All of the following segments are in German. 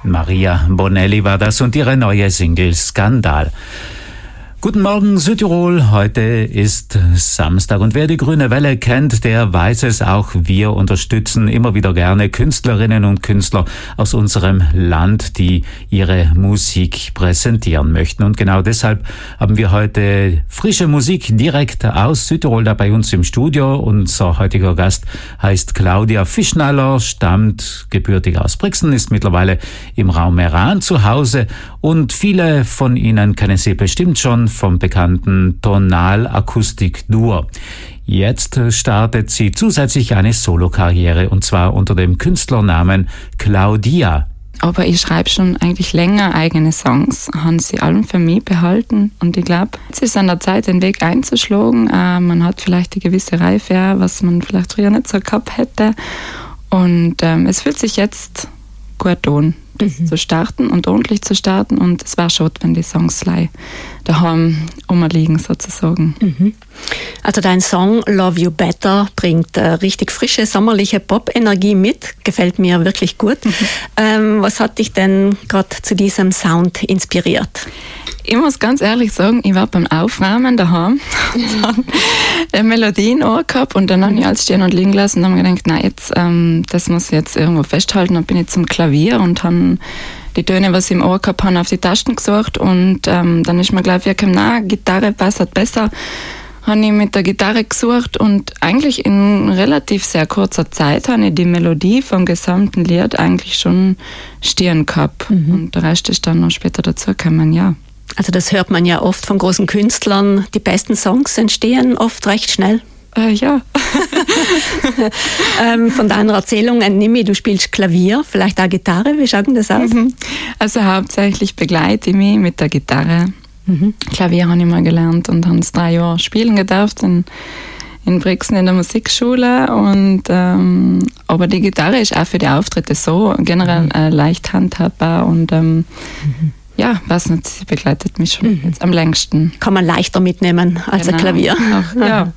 Maria Bonelli war das und ihre neue Single Skandal. Guten Morgen Südtirol, heute ist Samstag und wer die Grüne Welle kennt, der weiß es auch. Wir unterstützen immer wieder gerne Künstlerinnen und Künstler aus unserem Land, die ihre Musik präsentieren möchten. Und genau deshalb haben wir heute frische Musik direkt aus Südtirol da bei uns im Studio. Unser heutiger Gast heißt Claudia Fischnaller, stammt gebürtig aus Brixen, ist mittlerweile im Raum Meran zu Hause und viele von Ihnen kennen sie bestimmt schon vom bekannten Tonal-Akustik-Duo. Jetzt startet sie zusätzlich eine Solokarriere und zwar unter dem Künstlernamen Claudia. Aber ich schreibe schon eigentlich länger eigene Songs, haben sie alle für mich behalten und ich glaube, es ist an der Zeit, den Weg einzuschlagen. Man hat vielleicht eine gewisse Reife, was man vielleicht früher nicht so gehabt hätte und es fühlt sich jetzt gut an, das zu starten und ordentlich zu starten und es wäre schade, wenn die Songs daheim rumliegen sozusagen. Also dein Song Love You Better bringt richtig frische, sommerliche Pop-Energie mit, gefällt mir wirklich gut. Was hat dich denn gerade zu diesem Sound inspiriert? Ich muss ganz ehrlich sagen, ich war beim Aufräumen daheim und dann eine Melodie in Ohr gehabt und dann habe ich alles stehen und liegen lassen und habe mir gedacht, na jetzt, das muss ich jetzt irgendwo festhalten. Dann bin ich zum Klavier und habe die Töne, was ich im Ohr gehabt habe, auf die Tasten gesucht und dann ist mir gleich gekommen, na, Gitarre passt besser. Habe ich mit der Gitarre gesucht und eigentlich in relativ sehr kurzer Zeit habe ich die Melodie vom gesamten Lied eigentlich schon stehen gehabt. Und der Rest ist dann noch später dazu gekommen, ja. Also das hört man ja oft von großen Künstlern. Die besten Songs entstehen oft recht schnell. Ja. Von deiner Erzählung entnehme ich, du spielst Klavier, vielleicht auch Gitarre. Wie schaut denn das aus? Also hauptsächlich begleite ich mich mit der Gitarre. Klavier habe ich mal gelernt und habe es 3 Jahre spielen gedurft in Brixen in der Musikschule. Und, aber die Gitarre ist auch für die Auftritte so generell leicht handhabbar und ja, weiß nicht, sie begleitet mich schon jetzt am längsten. Kann man leichter mitnehmen als ein Klavier. Auch, ja.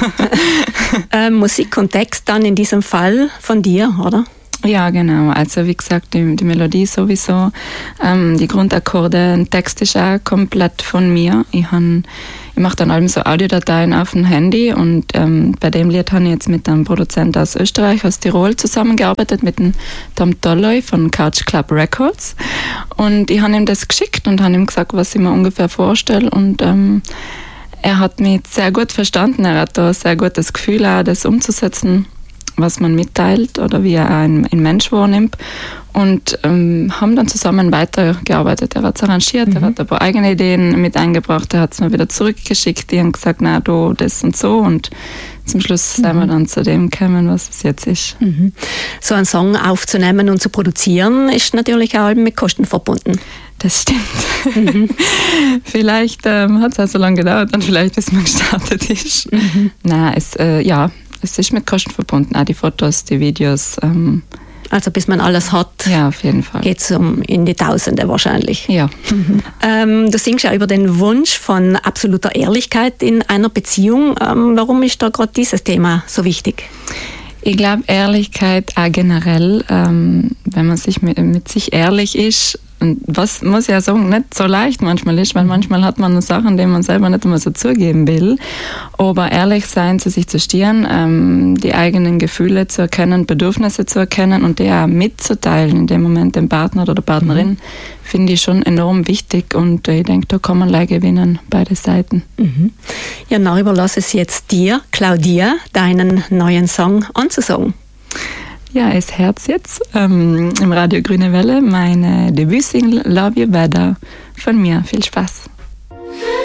Musik und Text dann in diesem Fall von dir, oder? Ja, genau. Also wie gesagt, die Melodie sowieso, die Grundakkorde, ein Text ist auch komplett von mir. Ich mache dann allem so Audiodateien auf dem Handy und bei dem Lied habe ich jetzt mit einem Produzent aus Österreich, aus Tirol zusammengearbeitet, mit dem Tom Tolloy von Couch Club Records und ich habe ihm das geschickt und habe ihm gesagt, was ich mir ungefähr vorstelle und er hat mich sehr gut verstanden, er hat da ein sehr gutes Gefühl, auch das umzusetzen, was man mitteilt oder wie er ein Mensch wahrnimmt und haben dann zusammen weitergearbeitet. Er hat es arrangiert, er hat ein paar eigene Ideen mit eingebracht, er hat es mir wieder zurückgeschickt, die haben gesagt, na du, das und so und zum Schluss sind wir dann zu dem gekommen, was es jetzt ist. So einen Song aufzunehmen und zu produzieren ist natürlich auch mit Kosten verbunden. Das stimmt. Vielleicht hat es auch so lange gedauert und vielleicht bis man gestartet ist. Nein, es ist mit Kosten verbunden, auch die Fotos, die Videos. Also bis man alles hat, ja, auf jeden Fall. Geht es in die Tausende wahrscheinlich. Ja. Du singst ja über den Wunsch von absoluter Ehrlichkeit in einer Beziehung. Warum ist da gerade dieses Thema so wichtig? Ich glaube, Ehrlichkeit auch generell, wenn man sich mit sich ehrlich ist, und was, muss ich ja sagen, nicht so leicht manchmal ist, weil manchmal hat man noch Sachen, die man selber nicht immer so zugeben will. Aber ehrlich sein, zu sich zu stehen, die eigenen Gefühle zu erkennen, Bedürfnisse zu erkennen und die auch mitzuteilen, in dem Moment dem Partner oder der Partnerin, finde ich schon enorm wichtig. Und ich denke, da kann man leicht gewinnen, beide Seiten. Ja, dann überlasse es jetzt dir, Claudia, deinen neuen Song anzusagen. Ja, es Herz jetzt im Radio Grüne Welle, meine Debütsingle Love You Better von mir. Viel Spaß.